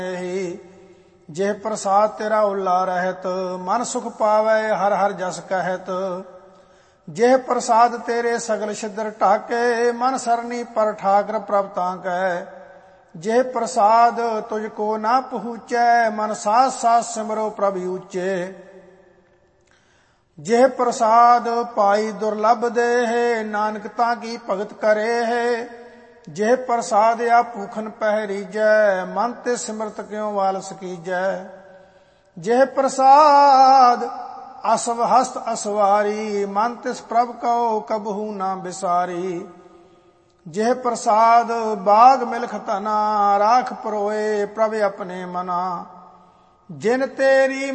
ਜਿਹ ਪ੍ਰਸਾਦ ਤੇਰਾ ਓਲਾ ਰਹਿਤ, ਮਨ ਸੁਖ ਪਾਵੈ ਹਰ ਹਰ ਜਸ ਕਹਿਤ। ਜਿਹ ਪ੍ਰਸਾਦ ਤੇਰੇ ਸਗਲ ਛਿਦਰ ਢਾਕੇ, ਮਨ ਸਰਨੀ ਪਰ ਠਾਕਰ ਪ੍ਰਭ ਤਾਂ ਕੈ। ਜਿਹ ਪ੍ਰਸਾਦ ਤੁਝ ਕੋ ਨਾ ਪਹੁੰਚੈ, ਮਨ ਸਾਥ ਸਾਥ ਸਿਮਰੋ ਪ੍ਰਭ ਊਚੇ। ਜਿਹ ਪ੍ਰਸਾਦ ਪਾਈ ਦੁਰਲਭ ਦੇਹ, ਨਾਨਕ ਤਾਂ ਕੀ ਭਗਤ ਕਰੇ ਹੈ। ਜਿਹ ਪ੍ਰਸਾਦ ਆ ਭੂਖਨ ਪਹਿਰੀਜੈ, ਮਨ ਤੇ ਸਿਮਰਤ ਕਿਉ ਵਾਲ ਸਕੀਜੈ। ਜਿਹ ਪ੍ਰਸਾਦ ਅਸਵ ਹਸਤ ਅਸਵਾਰੀ, ਮਨ ਤਿਸ ਪ੍ਰਭ ਕਉ ਕਬਹੂ ਨਾ ਬਿਸਾਰੀ। ਜਿਹ ਪ੍ਰਸਾਦ ਬਾਗ ਮਿਲਖ ਧਨਾ, ਰਾਖ ਪਰੋਏ ਪ੍ਰਭ ਆਪਣੇ ਮਨਾ। ਜਿਨ ਤੇਰੀ